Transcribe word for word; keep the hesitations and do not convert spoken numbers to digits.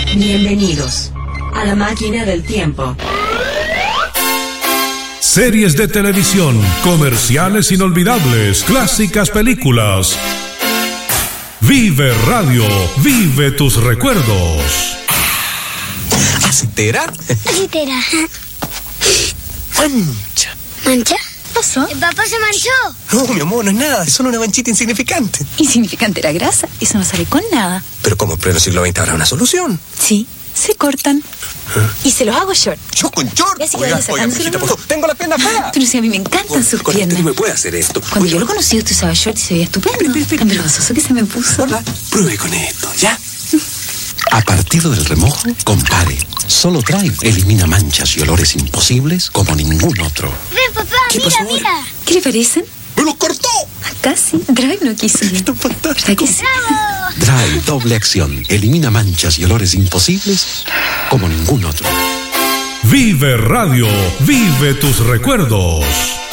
Bienvenidos a la máquina del tiempo. Series de televisión, comerciales inolvidables, clásicas películas. Vive Radio, vive tus recuerdos. ¿Acitera? Acitera. Mancha. ¿Mancha? ¿Pasó? ¿El papá se manchó? No, mi amor, no es nada, es solo una manchita insignificante. Insignificante la grasa, eso no sale con nada. Pero como en pleno siglo veinte habrá una solución. Sí, se cortan. ¿Ah? Y se los hago short. ¿Yo con short? Ya si Oiga, querés oiga, sacárselo, mijita, no. por favor, tengo la pierna fea. Tú no sé, a mí me encantan sus Con piernas. usted no me puede hacer esto. Cuando Oiga, yo lo conocí, usted usaba short y se veía estupendo. Espera, espera, Tan vergonzoso que se me puso. ¿verdad? Pruebe con esto, ¿ya? A partir del remojo, compare. Solo Drive elimina manchas y olores imposibles como ningún otro. Ven, papá, ¿Qué mira, pasó ahora? mira. ¿Qué le parecen? ¡Me lo cortó! Acá sí. Drive no quiso. Está fantástico. ¿Verdad que sí? ¡Bravo! Drive doble acción. Elimina manchas y olores imposibles como ningún otro. Vive Radio, vive tus recuerdos.